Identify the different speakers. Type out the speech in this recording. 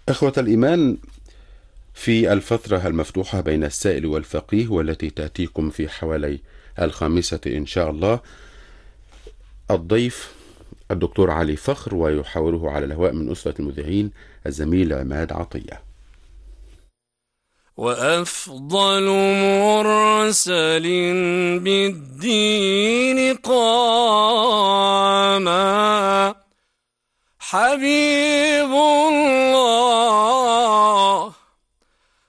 Speaker 1: إخوة الإيمان، في الفترة المفتوحة بين السائل والفقيه والتي تأتيكم في حوالي 5 إن شاء الله، الضيف الدكتور علي فخر، ويحاوره على الهواء من أسرة المذيعين الزميل عماد عطية.
Speaker 2: وأفضل مرسل بالدين قاما حبيب